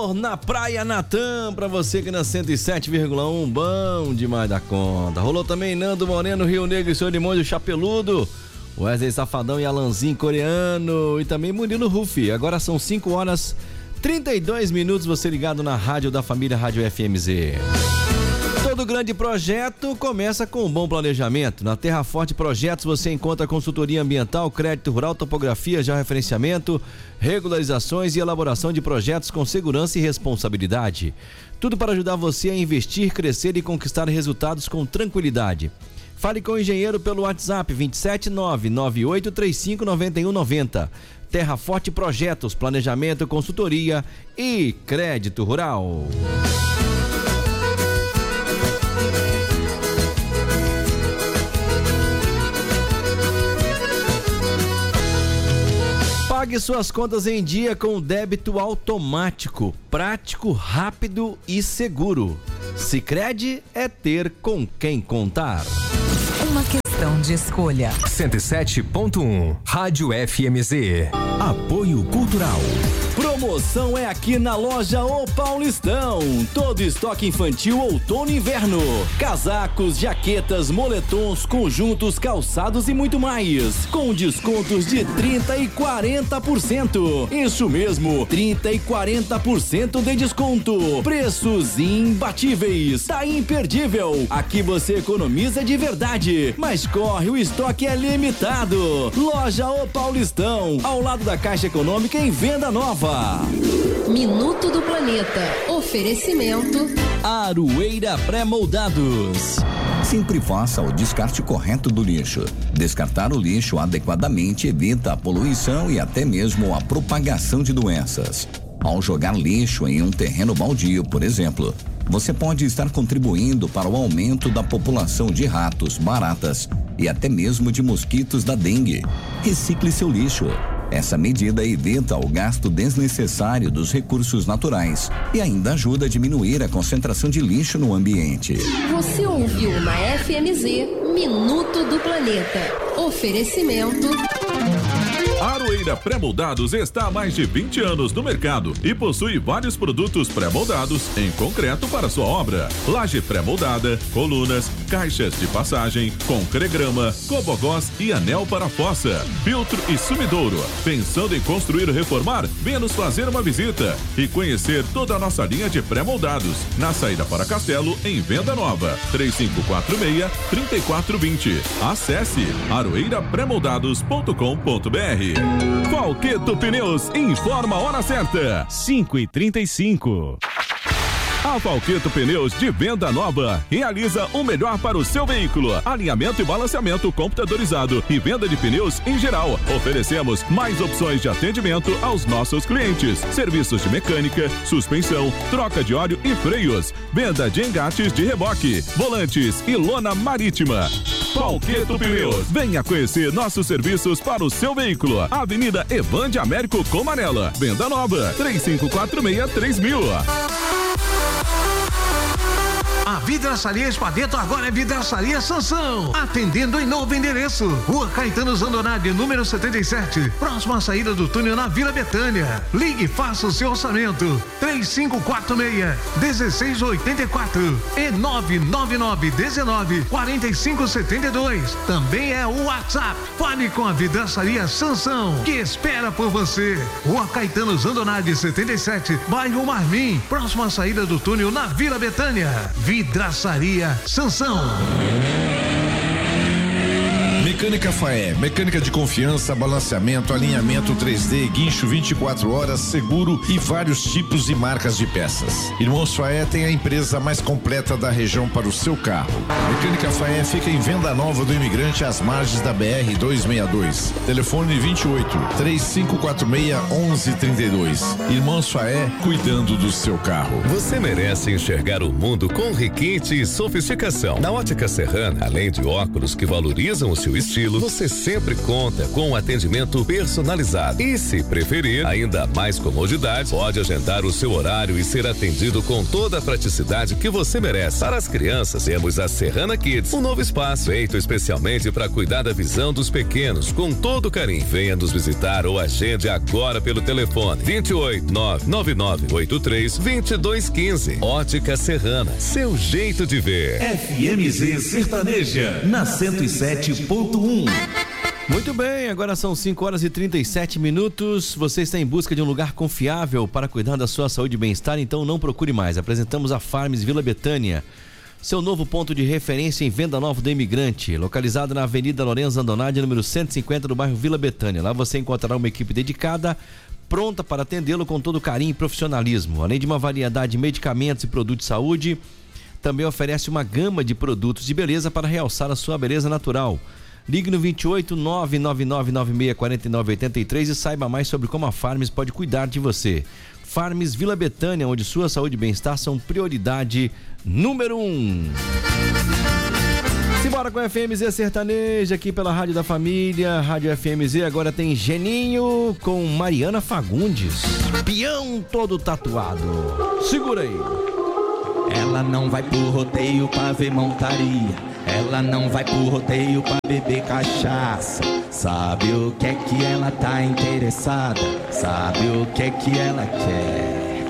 Amor na Praia Natã, pra você que na 107,1, bom demais da conta. Rolou também Nando Moreno, Rio Negro e Senhor Limões, o Chapeludo, Wesley Safadão e Alanzinho Coreano e também Murilo Rufi. Agora são 5h32, você ligado na rádio da família Rádio FMZ. Todo grande projeto começa com um bom planejamento. Na Terra Forte Projetos você encontra consultoria ambiental, crédito rural, topografia, georreferenciamento, regularizações e elaboração de projetos com segurança e responsabilidade. Tudo para ajudar você a investir, crescer e conquistar resultados com tranquilidade. Fale com o engenheiro pelo WhatsApp 27998359190. Terra Forte Projetos, planejamento, consultoria e crédito rural. Pague suas contas em dia com débito automático, prático, rápido e seguro. Sicredi é ter com quem contar. Uma questão de escolha. 107.1 Rádio FMZ. Apoio Cultural. Promoção é aqui na loja O Paulistão. Todo estoque infantil outono e inverno. Casacos, jaquetas, moletons, conjuntos, calçados e muito mais. Com descontos de 30% e 40%. Isso mesmo, 30% e 40% de desconto. Preços imbatíveis. Tá imperdível. Aqui você economiza de verdade. Mas corre, o estoque é limitado. Loja O Paulistão, ao lado da Caixa Econômica em Venda Nova. Minuto do Planeta. Oferecimento Aroeira Pré-Moldados. Sempre faça o descarte correto do lixo. Descartar o lixo adequadamente evita a poluição e até mesmo a propagação de doenças. Ao jogar lixo em um terreno baldio, por exemplo, você pode estar contribuindo para o aumento da população de ratos, baratas e até mesmo de mosquitos da dengue. Recicle seu lixo. Essa medida evita o gasto desnecessário dos recursos naturais e ainda ajuda a diminuir a concentração de lixo no ambiente. Você ouviu na FMZ Minuto do Planeta. Oferecimento Aroeira Pré-Moldados está há mais de 20 anos no mercado e possui vários produtos pré-moldados em concreto para sua obra. Laje pré-moldada, colunas, caixas de passagem, concregrama, cobogós e anel para fossa, filtro e sumidouro. Pensando em construir ou reformar? Venha nos fazer uma visita e conhecer toda a nossa linha de pré-moldados. Na saída para Castelo, em Venda Nova, 3546-3420. Acesse aroeirapremoldados.com.br. Valqueto Pneus informa a hora certa, 5h35. A Valqueto Pneus de Venda Nova realiza o melhor para o seu veículo: alinhamento e balanceamento computadorizado e venda de pneus em geral. Oferecemos mais opções de atendimento aos nossos clientes: serviços de mecânica, suspensão, troca de óleo e freios, venda de engates de reboque, volantes e lona marítima. Valqueto Pneus, venha conhecer nossos serviços para o seu veículo. Avenida Evande Américo Comarela, Venda Nova, 3546-3000. A Vidraçaria Espadeto agora é Vidraçaria Sansão, atendendo em novo endereço: Rua Caetano Zandonade, número 77, próxima à saída do túnel na Vila Betânia. Ligue e faça o seu orçamento: 3546-1684 e 999-19-4572. Também é o WhatsApp. Fale com a Vidraçaria Sansão, que espera por você. Rua Caetano Zandonade, 77, bairro Marmim, próxima à saída do túnel na Vila Betânia. Vidraçaria Sansão. Mecânica Faé, mecânica de confiança, balanceamento, alinhamento 3D, guincho 24 horas, seguro e vários tipos e marcas de peças. Irmãos Faé tem a empresa mais completa da região para o seu carro. Mecânica Faé fica em Venda Nova do Imigrante, às margens da BR 262. Telefone 28-3546-1132. Irmãos Faé, cuidando do seu carro. Você merece enxergar o mundo com requinte e sofisticação. Na Ótica Serrana, além de óculos que valorizam o seu estilo, você sempre conta com um atendimento personalizado. E se preferir ainda mais comodidade, pode agendar o seu horário e ser atendido com toda a praticidade que você merece. Para as crianças, temos a Serrana Kids, um novo espaço feito especialmente para cuidar da visão dos pequenos com todo carinho. Venha nos visitar ou agende agora pelo telefone 28999832215. Ótica Serrana, seu jeito de ver. FMZ Sertaneja, na 107.1. Muito bem, agora são 5h37. Você está em busca de um lugar confiável para cuidar da sua saúde e bem-estar? Então não procure mais. Apresentamos a Farms Vila Betânia, seu novo ponto de referência em Venda Nova do Imigrante, localizado na Avenida Lorenzo Andonadi, número 150, do bairro Vila Betânia. Lá você encontrará uma equipe dedicada, pronta para atendê-lo com todo carinho e profissionalismo. Além de uma variedade de medicamentos e produtos de saúde, também oferece uma gama de produtos de beleza para realçar a sua beleza natural. Ligue no 28 999964983 e saiba mais sobre como a Farms pode cuidar de você. Farms Vila Betânia, onde sua saúde e bem-estar são prioridade número 1. Simbora com a FMZ Sertaneja aqui pela Rádio da Família, Rádio FMZ. Agora tem Geninho com Mariana Fagundes, peão todo tatuado. Segura aí. Ela não vai pro rodeio pra ver montaria, ela não vai pro rodeio pra beber cachaça. Sabe o que é que ela tá interessada, sabe o que é que ela quer.